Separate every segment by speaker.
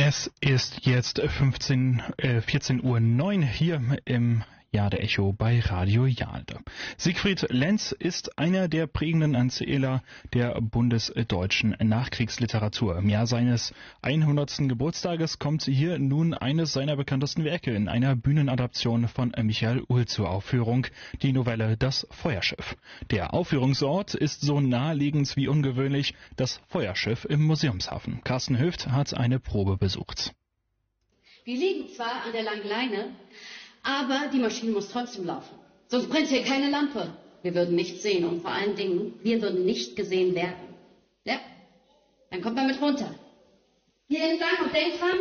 Speaker 1: Es ist jetzt 14:09 Uhr hier im Jade Echo bei Radio Jade. Siegfried Lenz ist einer der prägenden Erzähler der bundesdeutschen Nachkriegsliteratur. Im Jahr seines 100. Geburtstages kommt hier nun eines seiner bekanntesten Werke in einer Bühnenadaption von Michael Uhl zur Aufführung, die Novelle Das Feuerschiff. Der Aufführungsort ist so naheliegend wie ungewöhnlich, das Feuerschiff im Museumshafen. Carsten Höft hat eine Probe besucht.
Speaker 2: Wir liegen zwar an der langen Leine, aber die Maschine muss trotzdem laufen. Sonst brennt hier keine Lampe. Wir würden nichts sehen und vor allen Dingen, wir würden nicht gesehen werden. Ja, dann kommt man mit runter. Hier entlang und denkt dran,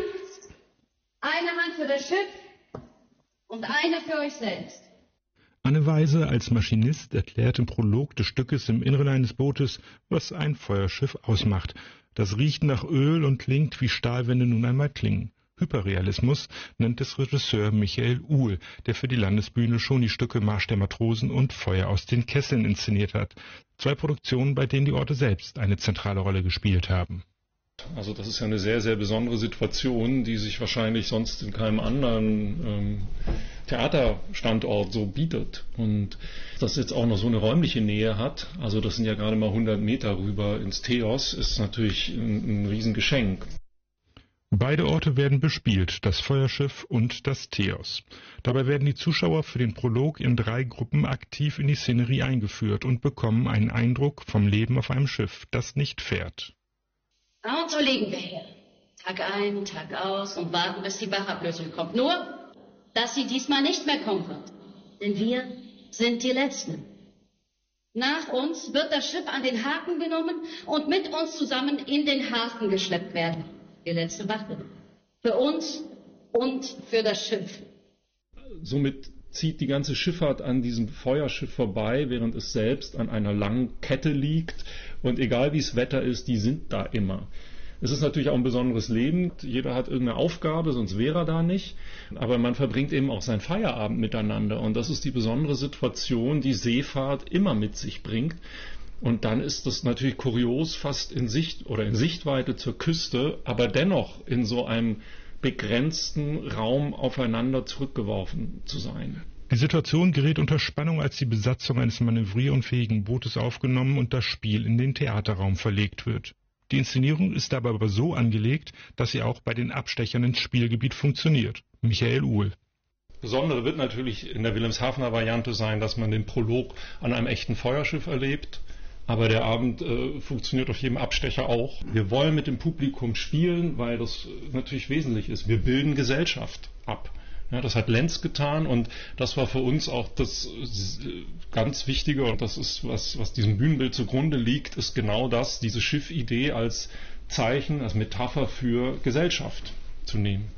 Speaker 2: eine Hand für das Schiff und eine für euch selbst.
Speaker 3: Anne Weise als Maschinist erklärt im Prolog des Stückes im Inneren eines Bootes, was ein Feuerschiff ausmacht. Das riecht nach Öl und klingt, wie Stahlwände nun einmal klingen. Hyperrealismus nennt es Regisseur Michael Uhl, der für die Landesbühne schon die Stücke Marsch der Matrosen und Feuer aus den Kesseln inszeniert hat. 2 Produktionen, bei denen die Orte selbst eine zentrale Rolle gespielt haben.
Speaker 4: Also das ist ja eine sehr, sehr besondere Situation, die sich wahrscheinlich sonst in keinem anderen Theaterstandort so bietet. Und dass jetzt auch noch so eine räumliche Nähe hat, also das sind ja gerade mal 100 Meter rüber ins Theos, ist natürlich ein Riesengeschenk.
Speaker 3: Beide Orte werden bespielt, das Feuerschiff und das Theos. Dabei werden die Zuschauer für den Prolog in 3 Gruppen aktiv in die Szenerie eingeführt und bekommen einen Eindruck vom Leben auf einem Schiff, das nicht fährt.
Speaker 2: Und so liegen wir hier, Tag ein, Tag aus und warten, bis die Bachablösung kommt. Nur, dass sie diesmal nicht mehr kommen wird, denn wir sind die Letzten. Nach uns wird das Schiff an den Haken genommen und mit uns zusammen in den Hafen geschleppt werden. Die letzte Wache. Für uns und für das Schiff.
Speaker 4: Somit zieht die ganze Schifffahrt an diesem Feuerschiff vorbei, während es selbst an einer langen Kette liegt. Und egal wie das Wetter ist, die sind da immer. Es ist natürlich auch ein besonderes Leben. Jeder hat irgendeine Aufgabe, sonst wäre er da nicht. Aber man verbringt eben auch seinen Feierabend miteinander. Und das ist die besondere Situation, die Seefahrt immer mit sich bringt. Und dann ist das natürlich kurios, fast in Sichtweite zur Küste, aber dennoch in so einem begrenzten Raum aufeinander zurückgeworfen zu sein.
Speaker 3: Die Situation gerät unter Spannung, als die Besatzung eines manövrierunfähigen Bootes aufgenommen und das Spiel in den Theaterraum verlegt wird. Die Inszenierung ist dabei aber so angelegt, dass sie auch bei den Abstechern ins Spielgebiet funktioniert. Michael Uhl.
Speaker 4: Besondere wird natürlich in der Wilhelmshavener Variante sein, dass man den Prolog an einem echten Feuerschiff erlebt. Aber der Abend funktioniert auf jedem Abstecher auch. Wir wollen mit dem Publikum spielen, weil das natürlich wesentlich ist. Wir bilden Gesellschaft ab. Ja, das hat Lenz getan und das war für uns auch das ganz Wichtige. Und das ist, was diesem Bühnenbild zugrunde liegt, ist genau das, diese Schiffidee als Zeichen, als Metapher für Gesellschaft zu nehmen.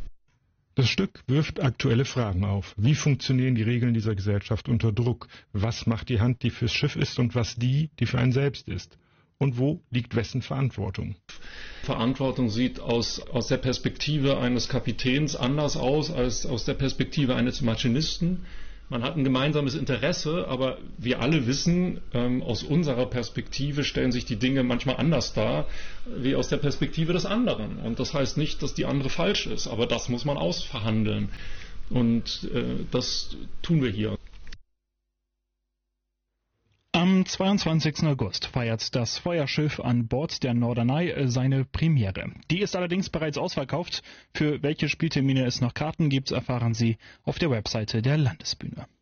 Speaker 3: Das Stück wirft aktuelle Fragen auf. Wie funktionieren die Regeln dieser Gesellschaft unter Druck? Was macht die Hand, die fürs Schiff ist und was die für einen selbst ist? Und wo liegt wessen Verantwortung?
Speaker 4: Verantwortung sieht aus der Perspektive eines Kapitäns anders aus als aus der Perspektive eines Maschinisten. Man hat ein gemeinsames Interesse, aber wir alle wissen, aus unserer Perspektive stellen sich die Dinge manchmal anders dar, wie aus der Perspektive des anderen. Und das heißt nicht, dass die andere falsch ist, aber das muss man ausverhandeln. Und das tun wir hier.
Speaker 1: Am 22. August feiert das Feuerschiff an Bord der Norderney seine Premiere. Die ist allerdings bereits ausverkauft. Für welche Spieltermine es noch Karten gibt, erfahren Sie auf der Webseite der Landesbühne.